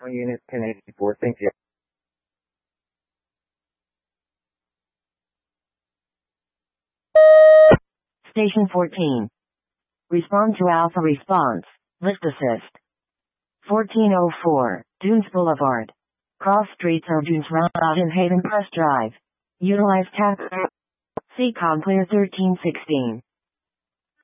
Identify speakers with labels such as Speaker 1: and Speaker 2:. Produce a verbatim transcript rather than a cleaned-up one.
Speaker 1: Unit ten eighty-four, thank you.
Speaker 2: Station fourteen. Respond to Alpha response. Lift assist. fourteen oh four, Dunes Boulevard. Cross streets or Dunes Roundabout in Haven Press Drive. Utilize tap. C COM clear thirteen sixteen.